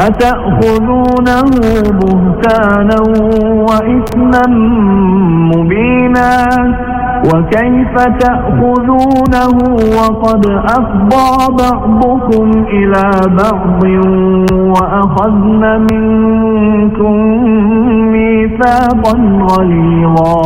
أتأخذونه بهتانا وإثما مبينا وكيف تأخذونه وقد أفضى بعضكم إلى بعض وأخذن منكم ميثاقا غليظا